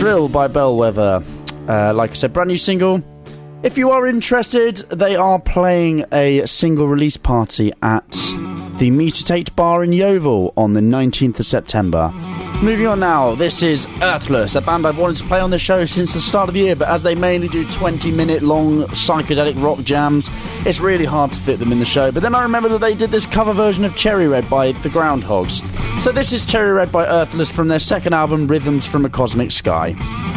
Drill by Bellwether. Like I said, brand new single. If you are interested, they are playing a single release party at the Mutatate Bar in Yeovil on the 19th of September. Moving on now, this is Earthless, a band I've wanted to play on the show since the start of the year, but as they mainly do 20-minute long psychedelic rock jams, it's really hard to fit them in the show. But then I remember that they did this cover version of Cherry Red by the Groundhogs. So this is Cherry Red by Earthless from their second album, Rhythms from a Cosmic Sky.